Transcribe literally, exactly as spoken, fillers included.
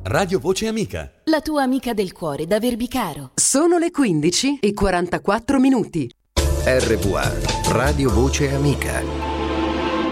Radio Voce Amica. La tua amica del cuore da Verbicaro. Sono le quindici e quarantaquattro minuti. R V A, Radio Voce Amica.